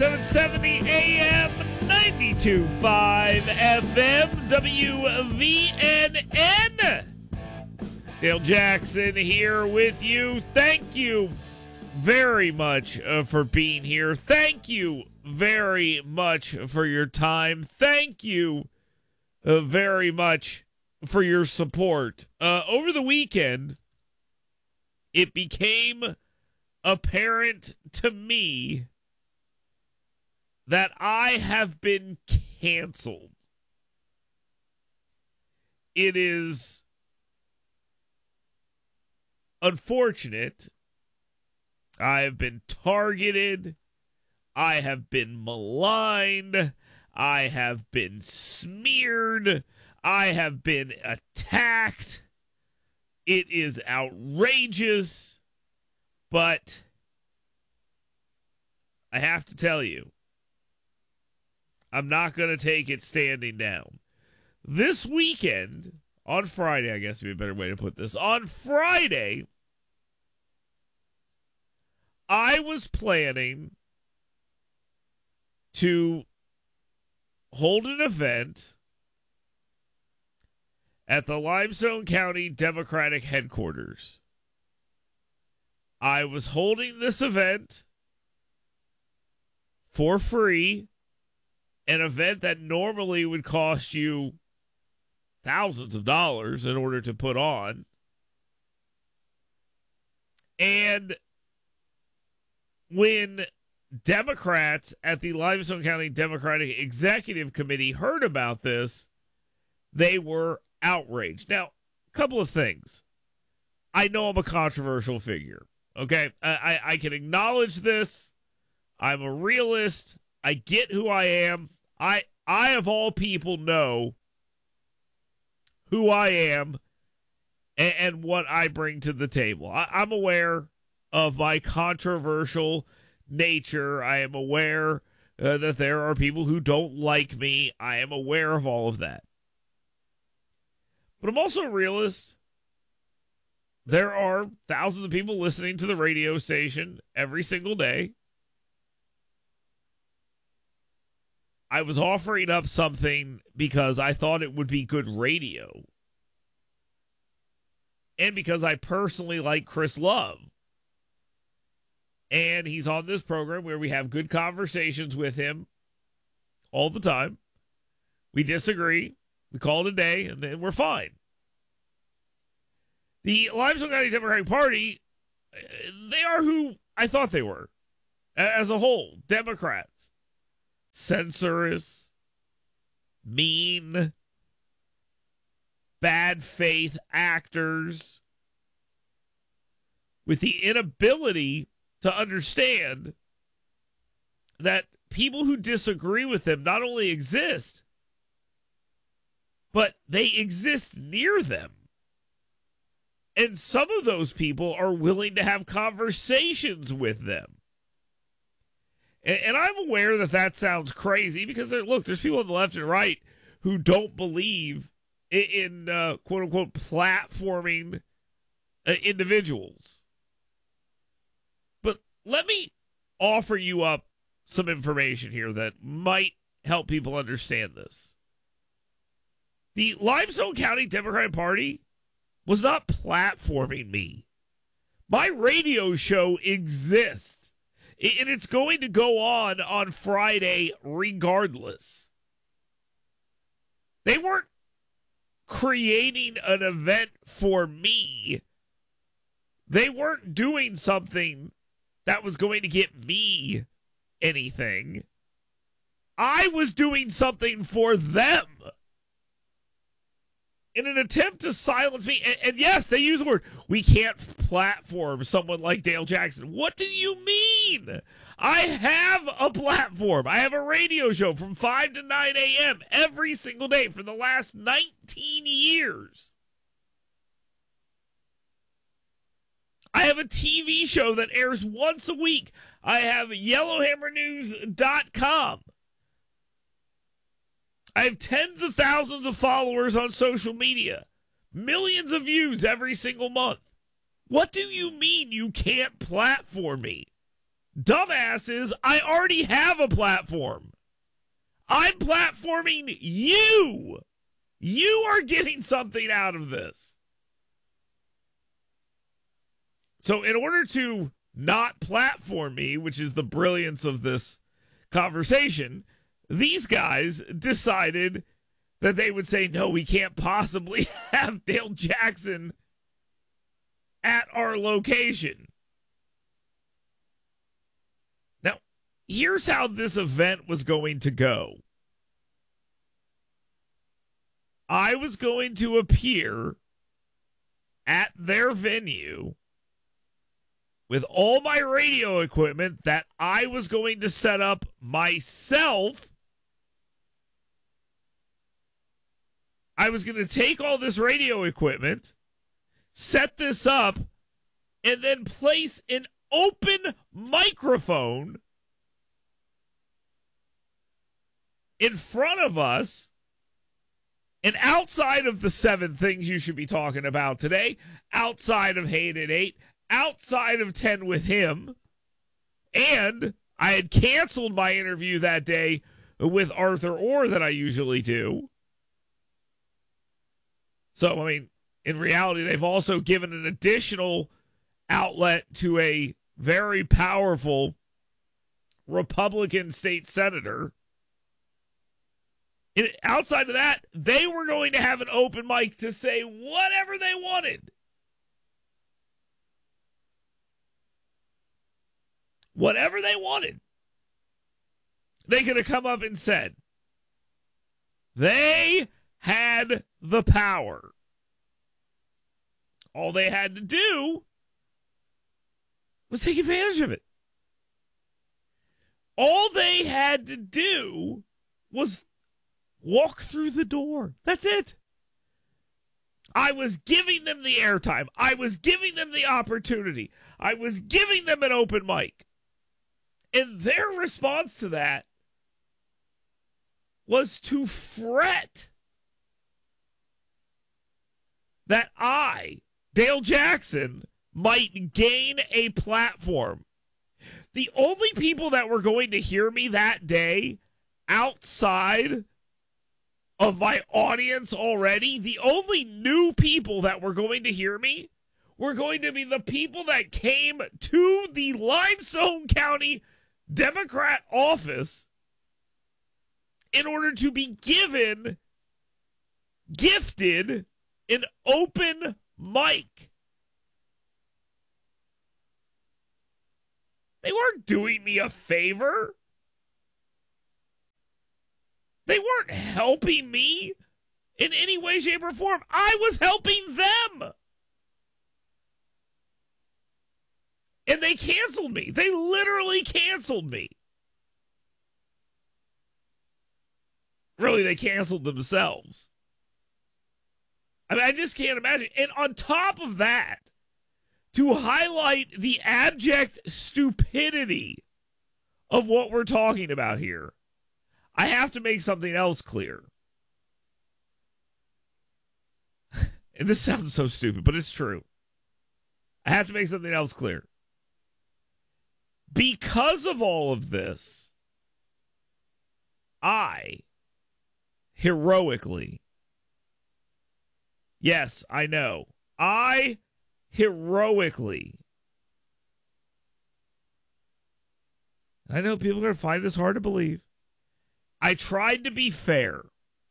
770 AM, 92.5 FM, WVNN. Dale Jackson here with you. Thank you very much for being here. Thank you very much for your time. Thank you very much for your support. Over the weekend, it became apparent to me that I have been canceled. It is unfortunate. I have been targeted. I have been maligned. I have been smeared. I have been attacked. It is outrageous. But I have to tell you, I'm not going to take it standing down. This weekend, on Friday, I guess would be a better way to put this. On Friday, I was planning to hold an event at the Limestone County Democratic headquarters. I was holding this event for free, an event that normally would cost you thousands of dollars in order to put on. And when Democrats at the Limestone County Democratic Executive Committee heard about this, they were outraged. Now, a couple of things. I know I'm a controversial figure. Okay? I can acknowledge this. I'm a realist. I get who I am. I of all people know who I am and what I bring to the table. I'm aware of my controversial nature. I am aware that there are people who don't like me. I am aware of all of that. But I'm also a realist. There are thousands of people listening to the radio station every single day. I was offering up something because I thought it would be good radio. And because I personally like Chris Love. And he's on this program where we have good conversations with him all the time. We disagree. We call it a day, and then we're fine. The Limestone County Democratic Party, they are who I thought they were. As a whole, Democrats. Censorious, mean, bad faith actors with the inability to understand that people who disagree with them not only exist, but they exist near them. And some of those people are willing to have conversations with them. And I'm aware that that sounds crazy because, look, there's people on the left and right who don't believe in quote-unquote, platforming individuals. But let me offer you up some information here that might help people understand this. The Limestone County Democratic Party was not platforming me. My radio show exists. And it's going to go on Friday regardless. They weren't creating an event for me. They weren't doing something that was going to get me anything. I was doing something for them. In an attempt to silence me, and yes, they use the word, we can't platform someone like Dale Jackson. What do you mean? I have a platform. I have a radio show from 5 to 9 a.m. every single day for the last 19 years. I have a TV show that airs once a week. I have YellowhammerNews.com. I have tens of thousands of followers on social media. Millions of views every single month. What do you mean you can't platform me? Dumbasses, I already have a platform. I'm platforming you. You are getting something out of this. So in order to not platform me, which is the brilliance of this conversation, these guys decided that they would say, no, we can't possibly have Dale Jackson at our location. Now, here's how this event was going to go. I was going to appear at their venue with all my radio equipment that I was going to set up myself. I was going to take all this radio equipment, set this up, and then place an open microphone in front of us. And outside of the 7 things you should be talking about today, outside of Hate at 8, outside of 10 with him, and I had canceled my interview that day with Arthur Orr that I usually do. So, I mean, in reality, they've also given an additional outlet to a very powerful Republican state senator. And outside of that, they were going to have an open mic to say whatever they wanted. Whatever they wanted. They could have come up and said. They had the power. All they had to do was take advantage of it. All they had to do was walk through the door. That's it. I was giving them the airtime. I was giving them the opportunity. I was giving them an open mic. And their response to that was to fret that I, Dale Jackson, might gain a platform. The only people that were going to hear me that day outside of my audience already, the only new people that were going to hear me were going to be the people that came to the Limestone County Democrat office in order to be gifted an open mic. They weren't doing me a favor. They weren't helping me in any way, shape, or form. I was helping them. And they canceled me. They literally canceled me. Really, they canceled themselves. I mean, I just can't imagine. And on top of that, to highlight the abject stupidity of what we're talking about here, I have to make something else clear. And this sounds so stupid, but it's true. I have to make something else clear. Because of all of this, I heroically, yes, I know, I heroically, I know people are going to find this hard to believe, I tried to be fair.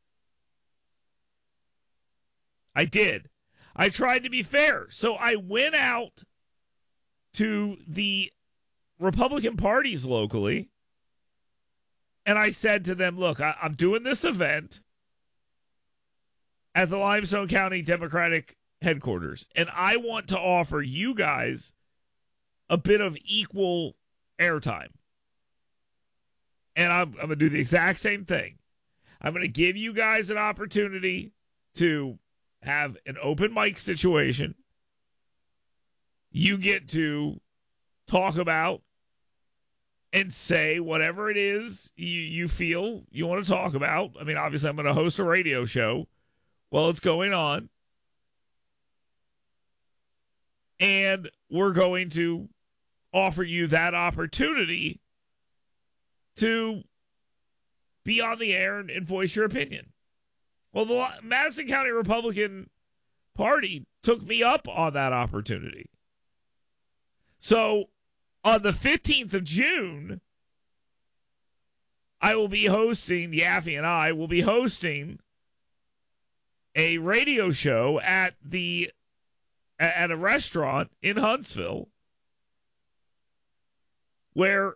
I did. I tried to be fair. So I went out to the Republican parties locally, and I said to them, look, I'm doing this event at the Limestone County Democratic headquarters, and I want to offer you guys a bit of equal airtime. And I'm going to do the exact same thing. I'm going to give you guys an opportunity to have an open mic situation. You get to talk about and say whatever it is you feel you want to talk about. I mean, obviously, I'm going to host a radio show while it's going on. And we're going to offer you that opportunity to be on the air and voice your opinion. Well, the Madison County Republican Party took me up on that opportunity. So on the 15th of June, I will be hosting, Yaffe and I will be hosting a radio show at a restaurant in Huntsville where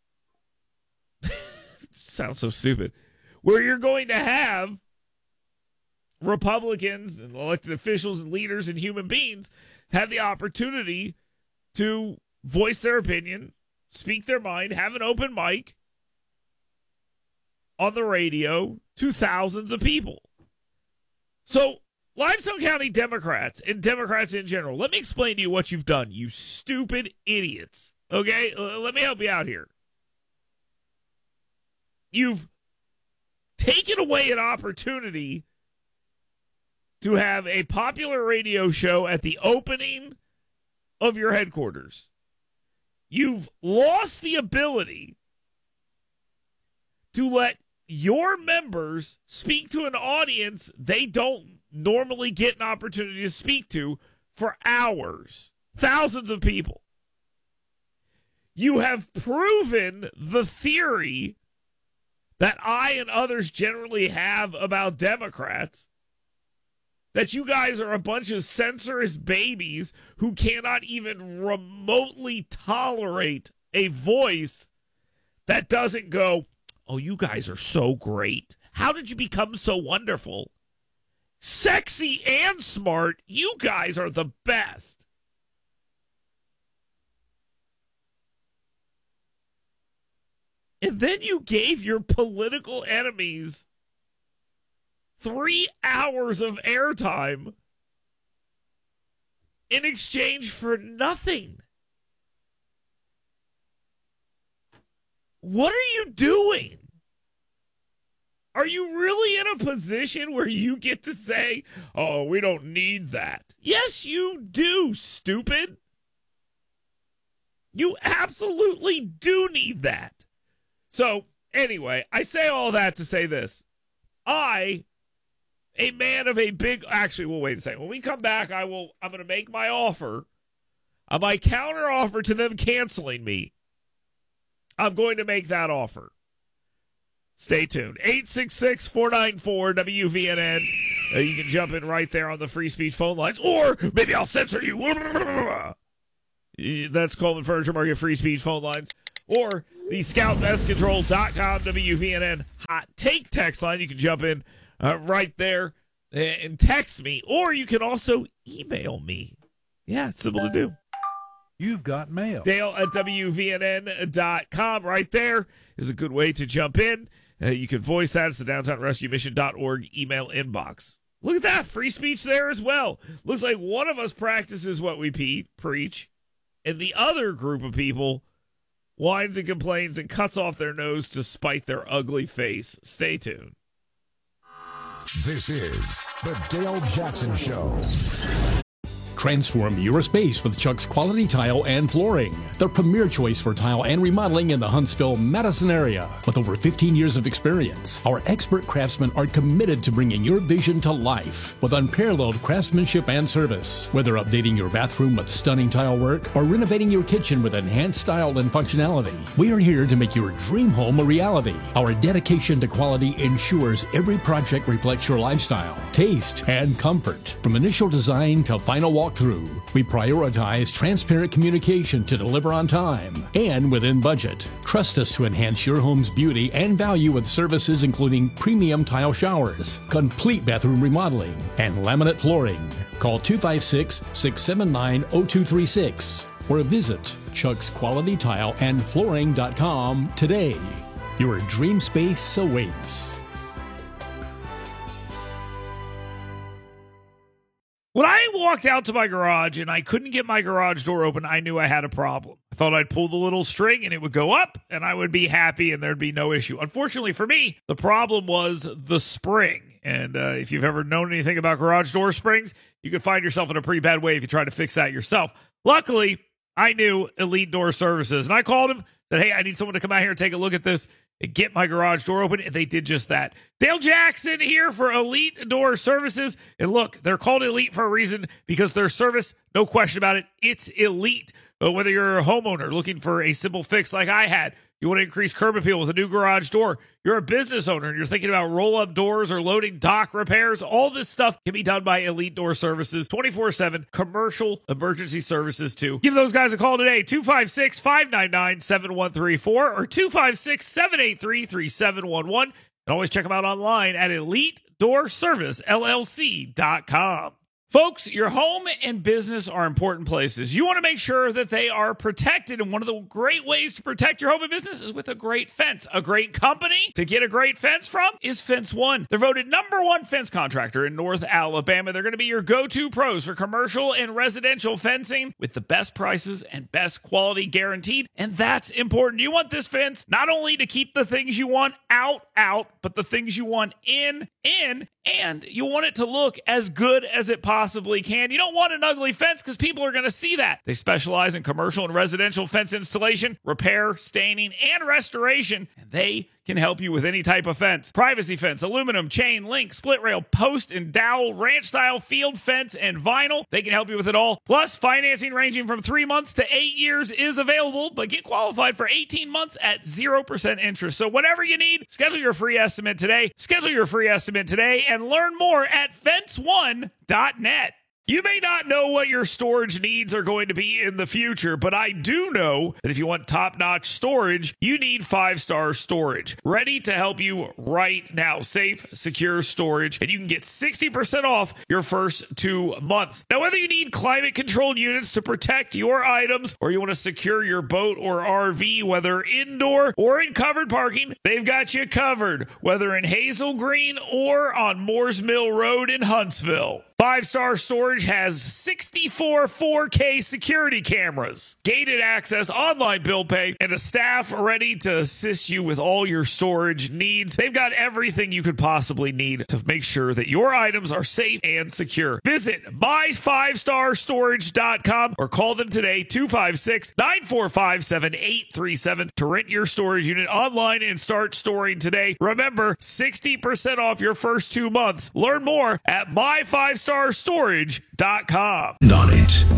sounds so stupid, where you're going to have Republicans and elected officials and leaders and human beings have the opportunity to voice their opinion, speak their mind, have an open mic on the radio to thousands of people. So, Limestone County Democrats and Democrats in general, let me explain to you what you've done, you stupid idiots. Okay? Let me help you out here. You've taken away an opportunity to have a popular radio show at the opening of your headquarters. You've lost the ability to let your members speak to an audience they don't normally get an opportunity to speak to for hours. Thousands of people. You have proven the theory that I and others generally have about Democrats, that you guys are a bunch of censorious babies who cannot even remotely tolerate a voice that doesn't go, oh, you guys are so great. How did you become so wonderful? Sexy and smart, you guys are the best. And then you gave your political enemies 3 hours of airtime in exchange for nothing. What are you doing? Are you really in a position where you get to say, oh, we don't need that? Yes, you do, stupid. You absolutely do need that. So, anyway, I say all that to say this. A man of a big... Actually, well, wait a second. When we come back, I'm going to make my offer. My counter offer to them canceling me. I'm going to make that offer. Stay tuned. 866-494-WVNN. You can jump in right there on the free speech phone lines. Or maybe I'll censor you. That's Coleman Furniture Market free speech phone lines. Or the ScoutPestControl.com WVNN hot take text line. You can jump in right there and text me. Or you can also email me. Yeah, it's simple to do. You've got mail. Dale at WVNN.com. Right there is a good way to jump in. You can voice that. It's the DowntownRescueMission.org email inbox. Look at that. Free speech there as well. Looks like one of us practices what we preach, and the other group of people whines and complains and cuts off their nose to spite their ugly face. Stay tuned. This is the Dale Jackson Show. Transform your space with Chuck's Quality Tile and Flooring, the premier choice for tile and remodeling in the Huntsville-Madison area. With over 15 years of experience, our expert craftsmen are committed to bringing your vision to life with unparalleled craftsmanship and service. Whether updating your bathroom with stunning tile work or renovating your kitchen with enhanced style and functionality, we are here to make your dream home a reality. Our dedication to quality ensures every project reflects your lifestyle, taste, and comfort. From initial design to final walkthrough, we prioritize transparent communication to deliver on time and within budget. Trust us to enhance your home's beauty and value with services including premium tile showers, complete bathroom remodeling, and laminate flooring. Call 256-679-0236 or visit chucksqualitytileandflooring.com today. Your dream space awaits. When I walked out to my garage and I couldn't get my garage door open, I knew I had a problem. I thought I'd pull the little string and it would go up and I would be happy and there'd be no issue. Unfortunately for me, the problem was the spring. And if you've ever known anything about garage door springs, you could find yourself in a pretty bad way if you try to fix that yourself. Luckily, I knew Elite Door Services. And I called him, said, hey, I need someone to come out here and take a look at this and get my garage door open. And they did just that. Dale Jackson here for Elite Door Services. And look, they're called Elite for a reason because their service, no question about it, it's elite. But whether you're a homeowner looking for a simple fix like I had, you want to increase curb appeal with a new garage door, you're a business owner and you're thinking about roll-up doors or loading dock repairs, all this stuff can be done by Elite Door Services, 24/7 commercial emergency services too. Give those guys a call today, 256-599-7134 or 256-783-3711. And always check them out online at EliteDoorServiceLLC.com. Folks, your home and business are important places. You want to make sure that they are protected, and one of the great ways to protect your home and business is with a great fence. A great company to get a great fence from is Fence One. They're voted #1 fence contractor in North Alabama. They're going to be your go-to pros for commercial and residential fencing with the best prices and best quality guaranteed, and that's important. You want this fence not only to keep the things you want out, but the things you want in, and you want it to look as good as it possibly can. You don't want an ugly fence because people are going to see that. They specialize in commercial and residential fence installation, repair, staining, and restoration, and they can help you with any type of fence. Privacy fence, aluminum, chain, link, split rail, post and dowel, ranch style, field fence, and vinyl. They can help you with it all. Plus, financing ranging from 3 months to 8 years is available, but get qualified for 18 months at 0% interest. So whatever you need, schedule your free estimate today. And learn more at fence1.net. You may not know what your storage needs are going to be in the future, but I do know that if you want top-notch storage, you need 5-Star Storage. Ready to help you right now. Safe, secure storage, and you can get 60% off your first 2 months. Now, whether you need climate-controlled units to protect your items or you want to secure your boat or RV, whether indoor or in covered parking, they've got you covered, whether in Hazel Green or on Moores Mill Road in Huntsville. 5-Star Storage has 64 4K security cameras, gated access, online bill pay, and a staff ready to assist you with all your storage needs. They've got everything you could possibly need to make sure that your items are safe and secure. Visit my5starstorage.com or call them today, 256-945-7837 to rent your storage unit online and start storing today. Remember, 60% off your first 2 months. Learn more at my5starstorage.com. On it.